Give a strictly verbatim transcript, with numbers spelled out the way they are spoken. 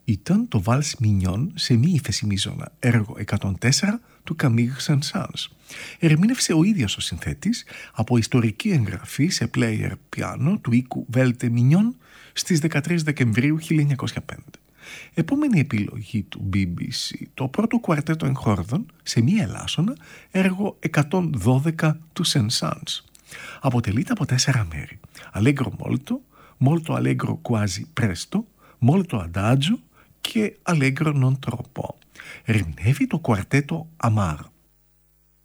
ήταν το Valse Mignon σε μη ύφεση μείζωνα, έργο εκατόν τέσσερα του Camille Saint-Saëns. Ερμήνευσε ο ίδιος ο συνθέτης από ιστορική εγγραφή σε player πιάνο του οίκου Velte Mignon στις δεκατρείς Δεκεμβρίου χίλια εννιακόσια πέντε. Επόμενη επιλογή του μπι μπι σι, το πρώτο κουαρτέτο εγχόρδων σε μη ελάσσονα, έργο εκατόν δώδεκα του Saint-Saëns. Αποτελείται από τέσσερα μέρη: Allegro molto, molto allegro quasi presto, molto adagio και Allegro non troppo. Ερμηνεύει το κουαρτέτο Amar,